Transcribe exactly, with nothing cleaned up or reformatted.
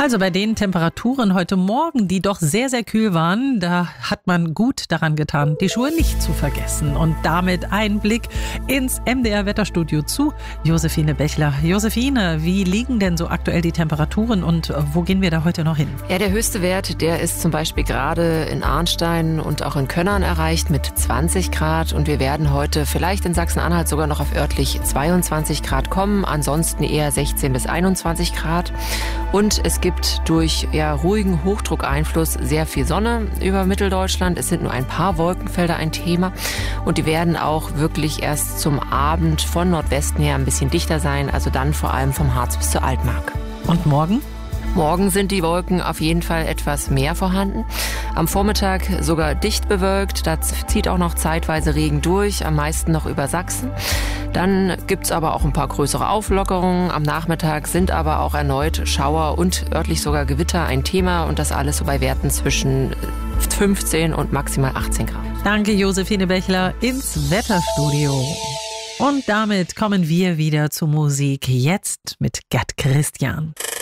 Also bei den Temperaturen heute Morgen, die doch sehr, sehr kühl waren, da hat man gut daran getan, die Schuhe nicht zu vergessen. Und damit ein Blick ins M D R-Wetterstudio zu Josephine Bechler. Josephine, wie liegen denn so aktuell die Temperaturen und wo gehen wir da heute noch hin? Ja, der höchste Wert, der ist zum Beispiel gerade in Arnstein und auch in Könnern erreicht mit zwanzig Grad. Und wir werden heute vielleicht in Sachsen-Anhalt sogar noch auf örtlich zweiundzwanzig Grad kommen, ansonsten eher sechzehn bis einundzwanzig Grad. Und es gibt durch ja, ruhigen Hochdruckeinfluss sehr viel Sonne über Mitteldeutschland. Es sind nur ein paar Wolkenfelder ein Thema und die werden auch wirklich erst zum Abend von Nordwesten her ein bisschen dichter sein, also dann vor allem vom Harz bis zur Altmark. Und morgen? Morgen sind die Wolken auf jeden Fall etwas mehr vorhanden. Am Vormittag sogar dicht bewölkt, da zieht auch noch zeitweise Regen durch, am meisten noch über Sachsen. Dann gibt's aber auch ein paar größere Auflockerungen. Am Nachmittag sind aber auch erneut Schauer und örtlich sogar Gewitter ein Thema und das alles so bei Werten zwischen fünfzehn und maximal achtzehn Grad. Danke, Josephine Bechler, ins Wetterstudio. Und damit kommen wir wieder zur Musik, jetzt mit Gerd Christian.